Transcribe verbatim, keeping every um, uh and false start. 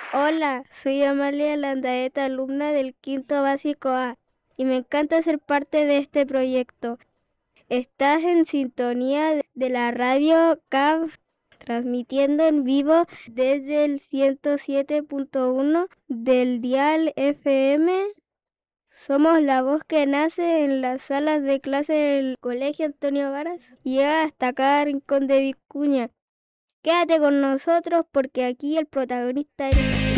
Hola, soy Amalia Landaeta, alumna del quinto básico A, y me encanta ser parte de este proyecto. Estás en sintonía de la radio C A V, transmitiendo en vivo desde el ciento siete punto uno del dial F M. Somos la voz que nace en las salas de clase del Colegio Antonio Varas y llega hasta cada rincón de Vicuña. Quédate con nosotros porque aquí el protagonista eres